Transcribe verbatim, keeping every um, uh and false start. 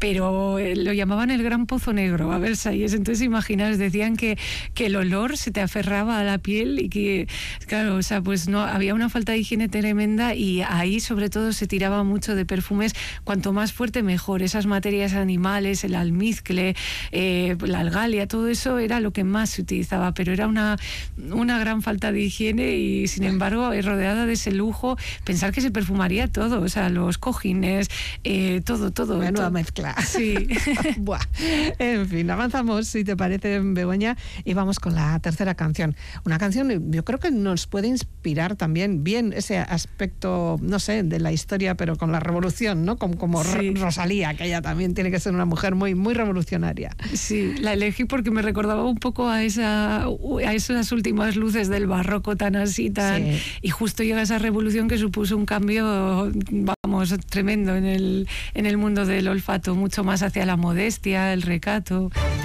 pero lo llamaban el Gran Pozo Negro a Versalles. Entonces, imaginaos, decían que, que el olor se te aferraba a la piel y que, claro, o sea, pues no, había una falta de higiene tremenda y ahí sobre todo se tiraba mucho de perfumes, cuanto más fuerte mejor. Esas materias animales, el almizcle, eh, la algalia, todo eso era lo que más se utilizaba, pero era una, una gran falta de higiene y sin embargo, rodeada de ese lujo, pensar que se perfumaría todo, o sea, los cojines, eh, todo, todo. Menuda todo. mezcla. Sí. Buah. En fin, avanzamos, si te parece, Begoña, y vamos con la tercera canción. Una canción, yo creo que nos puede inspirar también bien ese aspecto, no sé, de la historia, pero con la revolución, ¿no? Como, como sí. Rosalía, que ella también tiene que ser una mujer muy, muy revolucionaria. Sí, la elegí porque me recordaba un poco a esa, a esas últimas luces del barroco tan así, tan... Sí. Y justo llega esa revolución que supuso un cambio, vamos, tremendo en el, en el mundo del olfato, mucho más hacia la modestia, el recato.